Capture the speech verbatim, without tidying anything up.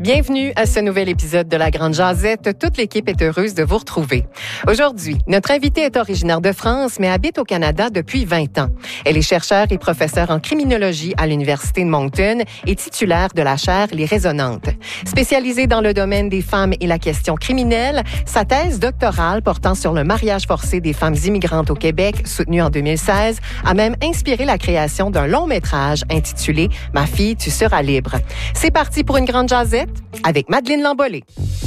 Bienvenue à ce nouvel épisode de La Grande Jazette. Toute l'équipe est heureuse de vous retrouver. Aujourd'hui, notre invitée est originaire de France, mais habite au Canada depuis vingt ans. Elle est chercheure et professeure en criminologie à l'Université de Moncton et titulaire de la chaire Les Résonantes. Spécialisée dans le domaine des femmes et la question criminelle, sa thèse doctorale portant sur le mariage forcé des femmes immigrantes au Québec, soutenue en deux mille seize, a même inspiré la création d'un long métrage intitulé « Ma fille, tu seras libre ». C'est parti pour une grande jazette avec Madeleine Lambollet.